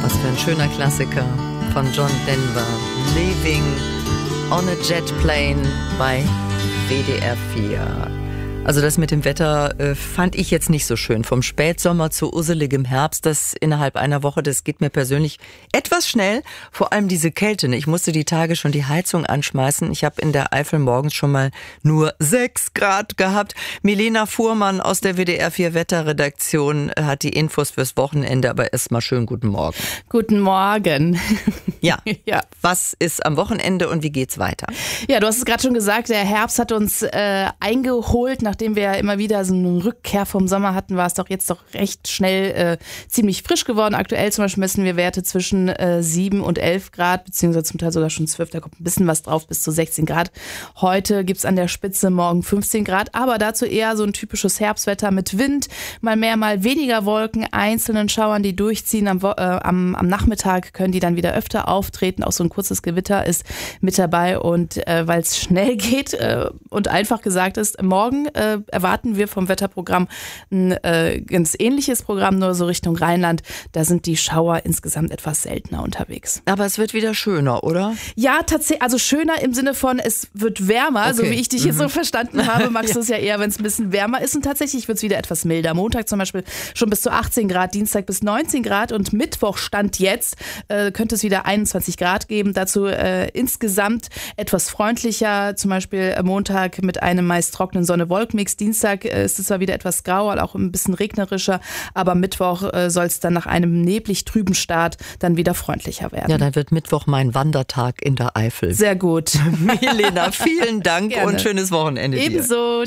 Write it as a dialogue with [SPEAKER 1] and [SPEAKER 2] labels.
[SPEAKER 1] Was für ein schöner Klassiker von John Denver. Living on a Jet Plane bei WDR 4. Also das mit dem Wetter fand ich jetzt nicht so schön. Vom Spätsommer zu usseligem Herbst, das innerhalb einer Woche, das geht mir persönlich etwas schnell. Vor allem diese Kälte. Ich musste die Tage schon die Heizung anschmeißen. Ich habe in der Eifel morgens schon mal nur 6 Grad gehabt. Milena Fuhrmann aus der WDR 4 Wetterredaktion hat die Infos fürs Wochenende. Aber erstmal schönen guten Morgen.
[SPEAKER 2] Guten Morgen.
[SPEAKER 1] Ja. Was ist am Wochenende und wie geht's weiter?
[SPEAKER 2] Ja, du hast es gerade schon gesagt, der Herbst hat uns eingeholt. Nachdem wir ja immer wieder so eine Rückkehr vom Sommer hatten, war es doch jetzt doch recht schnell ziemlich frisch geworden. Aktuell zum Beispiel messen wir Werte zwischen 7 und 11 Grad, beziehungsweise zum Teil sogar schon 12. Da kommt ein bisschen was drauf, bis zu 16 Grad. Heute gibt's an der Spitze morgen 15 Grad, aber dazu eher so ein typisches Herbstwetter mit Wind, mal mehr, mal weniger Wolken, einzelnen Schauern, die durchziehen. Am Nachmittag können die dann wieder öfter auftreten. Auch so ein kurzes Gewitter ist mit dabei. Und weil es schnell geht und einfach gesagt ist, morgen erwarten wir vom Wetterprogramm ein ganz ähnliches Programm, nur so Richtung Rheinland. Da sind die Schauer insgesamt etwas seltener unterwegs.
[SPEAKER 1] Aber es wird wieder schöner, oder?
[SPEAKER 2] Ja, tatsächlich, also schöner im Sinne von, es wird wärmer, okay. So wie ich dich jetzt so verstanden habe. Magst du es ja eher, wenn es ein bisschen wärmer ist. Und tatsächlich wird es wieder etwas milder. Montag zum Beispiel schon bis zu 18 Grad, Dienstag bis 19 Grad und Mittwoch Stand jetzt könnte es wieder 21 Grad geben. Dazu insgesamt etwas freundlicher, zum Beispiel Montag mit einem meist trockenen Sonne-Wolken-Mix. Dienstag ist es zwar wieder etwas grau, auch ein bisschen regnerischer, aber Mittwoch soll es dann nach einem neblig trüben Start dann wieder freundlicher werden.
[SPEAKER 1] Ja, dann wird Mittwoch mein Wandertag in der Eifel.
[SPEAKER 2] Sehr gut.
[SPEAKER 1] Milena, vielen Dank.
[SPEAKER 2] Gerne.
[SPEAKER 1] Und schönes Wochenende dir.
[SPEAKER 2] Ebenso.